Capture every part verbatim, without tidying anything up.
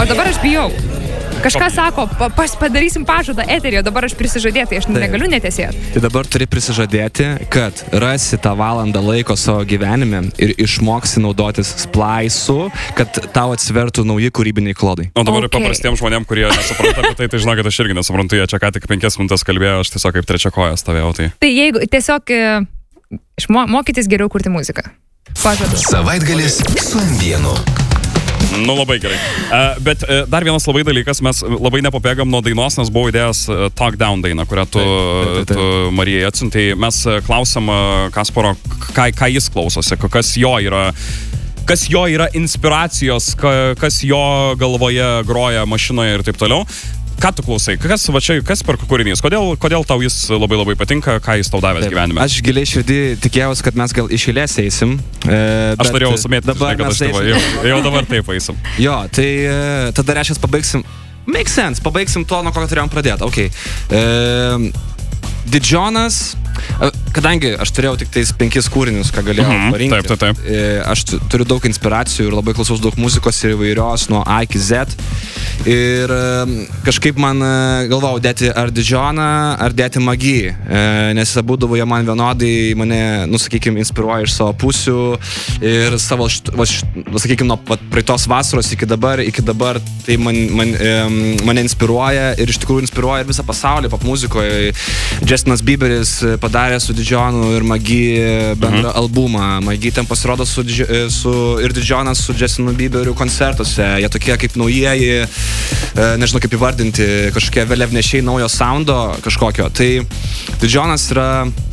O dabar aš bijau. Kažką sako, pas, padarysim pažadą eterio, dabar aš prisižadėti, tai aš tai negaliu netesėti. Tai dabar turi prisižadėti, kad rasi tą valandą laiko savo gyvenime ir išmoksi naudotis splaisu, kad tau atsivertų nauji kūrybiniai klodai. O dabar Okay. paprastiems žmonėm, kurie nesupranta apie tai, tai žinok, kad aš irgi nesuprantu, jie čia ką tik penkias minutės kalbėjo, aš tiesiog kaip trečia koja stovėjau. Tai, Tai jeigu tiesiog išmokytis geriau kurti muziką. Pažadu. Savaitgalis su M vienu. nu labai gerai. Uh, bet uh, dar vienas labai dalykas, mes labai nepapėgam nuo dainos, nes buvo idėjas uh, Talk Down dainą, kurią tu, taip, taip, taip. tu Marijai atsiuntei. Mes uh, klausom uh, Kasparo, ką, ką jis klausosi, kas jo yra... kas jo yra inspiracijos, kas jo galvoje groja mašinoje ir taip toliau. Ką tu klausai? Kas, va čia, kas per kūrinys? Kodėl, kodėl tau jis labai labai patinka? Ką jis tau davęs gyvenime? Aš giliai širdį tikėjausi, kad mes gal iš eilės eisim. E, aš norėjau sumėti, dabar žinai, kad aš tavo, jau, jau dabar taip eisim. Jo, tai e, tada reiškia pabaigsim. Make sense, pabaigsim to, nuo ko turėjom pradėti. Okay. E, Didžionas, kadangi aš turėjau tik tais penkis kūrinius, ką galėjau mm-hmm, parinkti, taip, taip, taip. Aš turiu daug inspiracijų ir labai klausaus daug muzikos ir įvairios nuo A iki Z. Ir kažkaip man galvojau dėti ar Didžioną, ar dėti Magį, nes būdavo jie man vienodai, mane, nu, sakykime, inspiruoja iš savo pusių ir savo, va, sakykime, nuo praeitos vasaros iki dabar, iki dabar tai man, man, mane inspiruoja ir iš tikrųjų inspiruoja ir visą pasaulį pop muzikoje. Justinas Bieberis padarė su Didžionu ir Magį bendrą mhm. albumą. Magį ten pasirodo su, su, ir Didžionas su Justinu Bieberiu koncertuose. Jie tokie kaip naujieji, nežinau kaip įvardinti, kažkokie vėliavnešiai naujo soundo kažkokio. Tai Didžionas yra,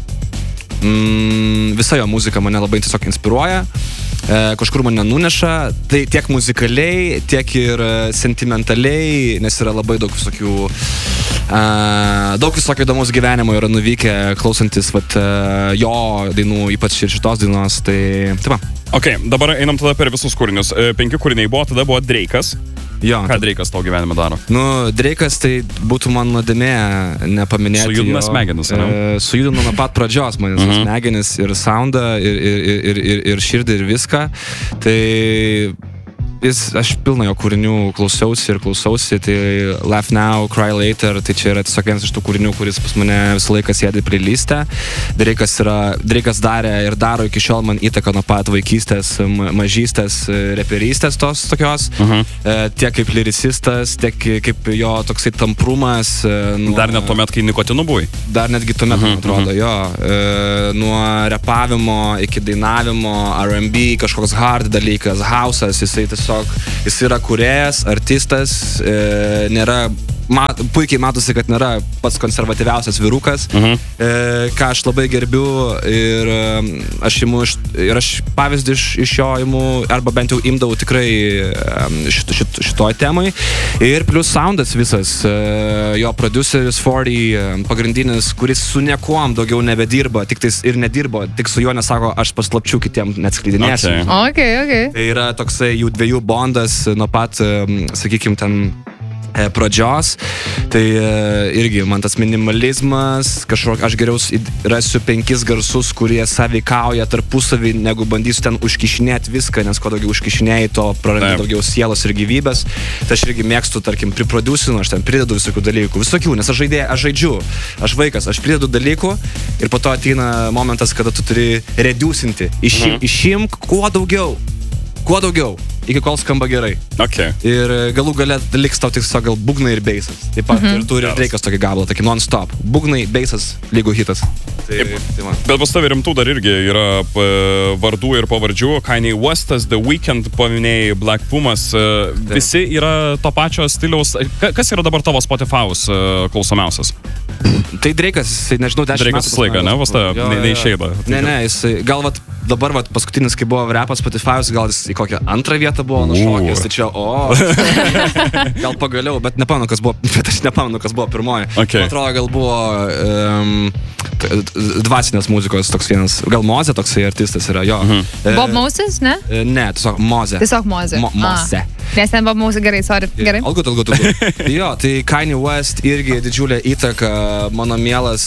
mm, visa jo muzika mane labai tiesiog inspiruoja. E, kažkur mane nuneša, tai tiek muzikaliai, tiek ir sentimentaliai, nes yra labai daug visokių uh, daug visokio įdomus gyvenimo yra nuvykę klausantis vat, uh, jo dainų, ypač ir šitos dainos, tai taip va. Ok, dabar einam tada per visus kūrinius. Penki kūriniai buvo, tada buvo Drake'as. Jo. Ką Drake'as tau gyvenime daro? Nu, Drake'as tai būtų man nuodėmė nepaminėti. Sujudina smegenis, ne? E, sujudina nuo pat pradžios manis, mm-hmm. smegenis ir soundą, ir, ir, ir, ir, ir širdį, ir viską. Tai jis, aš pilną jo kūrinių klausiausi ir klausiausi, tai Laugh Now, Cry Later, tai čia yra tiesiog vienas iš tų kūrinių, kuris pas mane visą laiką sėdi playlistę. Drake'as yra, Drake'as darė ir daro iki šiol man įtaką nuo pat vaikystės, mažystės, reperystės tos tokios, uh-huh. e, tiek kaip lyricistas, tiek kaip jo toksai tamprumas. Nuo, dar net tuomet, kai nikotinu buvai? Dar netgi tuomet, uh-huh, man atrodo, uh-huh. jo. E, nuo repavimo iki dainavimo, R and B, kažkoks hard dalykas, house'as, jisai tiesiog jis yra kūrėjas, artistas, e, nėra, mat, puikiai matosi, kad nėra pats konservatyviausias vyrukas, uh-huh. e, ką aš labai gerbiu ir aš imu, ir aš pavyzdį iš, iš jo imu, arba bent jau imdavau tikrai šit, šit, šitoj temai. Ir plus soundas visas, e, jo produceris forty, pagrindinis, kuris su niekuom daugiau nebedirba, tik tais ir nedirbo, tik su juo nesako, aš paslapčių kitiem neatskleidinėsiu. Okay. Okay, okay. Tai yra toksai jų dviejų bondas nuo pat, sakykime, ten pradžios, tai irgi man tas minimalizmas, kažkok, aš geriau rasiu penkis garsus, kurie sąveikauja tarpusavį, negu bandysiu ten užkišinėti viską, nes kuo daugiau užkišinėjai, to prarandi daugiau sielos ir gyvybės. Tai aš irgi mėgstu, tarkim, priproducinu, aš ten pridedu visokių dalykų, visokių, nes aš žaidėjai, aš žaidžiu, aš vaikas, aš pridedu dalykų ir po to ateina momentas, kada tu turi reducinti, išim, mhm. išimk kuo daugiau, kuo daugiau. Iki kol skamba gerai. Okay. Ir galų gale liks tau tik savo gal būgnai ir beisas. Taip pat mm-hmm. ir turi Drake'as tokį gabalą, tokį non-stop. Būgnai, beisas, lygų hitas. Tai, tai man. Bet pas tavį rimtų dar irgi yra vardų ir pavardžių. Kanye Westas, The Weeknd, paminėjai, Black Pumas. Taip. Visi yra to pačio stiliaus. Kas yra dabar tavo Spotify'us klausomiausias? Tai Drake'as, jisai, nežinau, dešimt metų. Drake'as laika, ne? Vos ta neišeida. Ne, ne, jisai, gal vat, dabar vat, paskutinis, kai buvo repas Spotify'us, gal jis į kokią antrą vietą buvo nušokęs, tai čia, o, gal pagaliau, bet nepamenu, kas buvo, bet aš nepamenu, kas buvo pirmoji. Okay. Man atrodo, gal buvo um, dvasinės muzikos toks vienas, gal Mozė toksai artistas yra, jo. Mhm. Bob Moses, ne? Ne, tiesiog Mozė. Tiesiog Mozė. Mo, Mozė. Nes ten buvo mūsų gerai, sorry. Gerai. All good, all good, all good. Jo, tai Kanye West irgi didžiulė įtaka, mano mielas,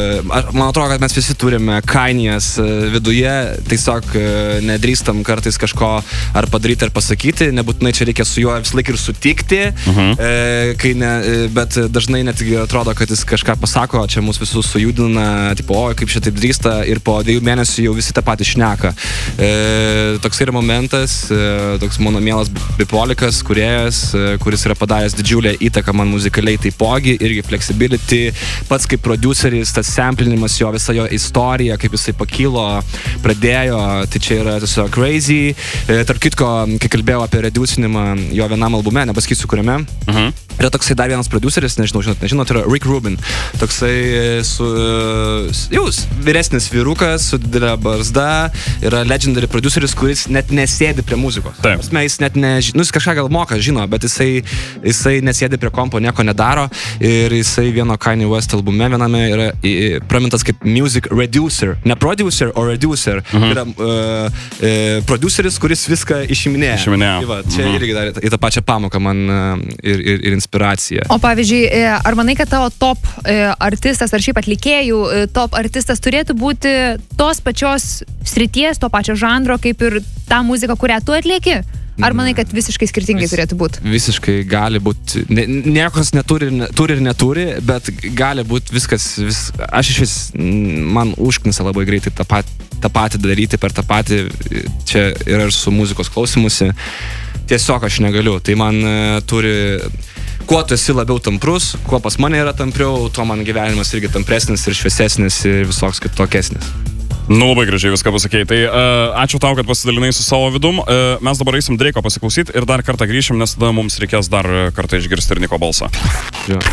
man atrodo, kad mes visi turime Kanye'as viduje, tiesiog nedrįstam kartais kažko ar padaryti, ar pasakyti, nebūtinai čia reikia su juo vis laik ir sutikti, uh-huh. e, kai ne, bet dažnai netgi atrodo, kad jis kažką pasako, čia mūsų visus sujudina, tipo, oi, kaip šitaip drįsta, ir po dviejų mėnesių jau visi tą patį šneka. E, toks yra momentas, e, toks mano mielas bipolikas, kuriejas, e, kuris yra padaręs didžiulę įtaką man muzikaliai taipogi, irgi flexibility, pats kaip produceris, tas samplinimas, jo visa jo istorija, kaip jisai pakilo, pradėjo, tai čia yra tiesiog crazy. E, tarp kitko, kai kalbėjau apie reducinimą jo vienam albume, nepasakysiu kuriame, uh-huh. yra toksai dar vienas produceris, nežinau, žinot, nežinot, yra Rick Rubin, toksai su, jau vyresnis vyrukas, su didelė barzda, yra legendary produceris, kuris net nesėdi prie muzikos. Taip. Prasme, jis net ne, nu, jis kažką gal moka, žino, bet jisai, jisai nesėdi prie kompo, nieko nedaro, ir jisai vieno Kanye West albume viename yra i, pramintas kaip music reducer, ne producer, o reducer. Uh-huh. Yra uh, uh, produceris, kuris viską išiminėja. Išiminėja. Tai va, čia uh-huh. irgi dar į tą pačią pamoką man uh, ir, ir, ir inspiracija. O pavyzdžiui, ar manai, kad tavo top artistas, ar šiaip atlikėjų top artistas turėtų būti tos pačios srities, to pačio žanro, kaip ir ta muzika, kurią tu atlieki? Ar manai, kad visiškai skirtingai Vis, turėtų būti? Visiškai gali būti. Ne, niekas neturi, ne, turi ir neturi, bet gali būti viskas. Vis, aš iš vis, man užknisa labai greitai tą patį, tą patį daryti per tą patį. Čia yra ir su muzikos klausimusi. Tiesiog aš negaliu. Tai man uh, turi... Kuo tu esi labiau tamprus, kuo pas mane yra tampriau, tuo man gyvenimas irgi tampresnis ir šviesesnis ir visoks kitokesnis. Nu, labai gražiai viską pasakėjai. Tai uh, ačiū tau, kad pasidalinai su savo vidum. Uh, mes dabar eisim Drake'o pasiklausyti ir dar kartą grįšim, nes tada mums reikės dar kartą išgirsti ir Niko balsą. Jo.